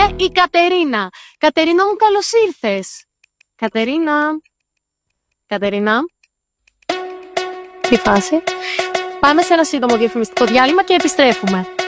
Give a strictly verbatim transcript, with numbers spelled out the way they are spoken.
η Κατερίνα. Κατερίνα μου, καλώς ήρθες. Κατερίνα. Κατερίνα. Τι φάση? Πάμε σε ένα σύντομο διαφημιστικό διάλειμμα και επιστρέφουμε.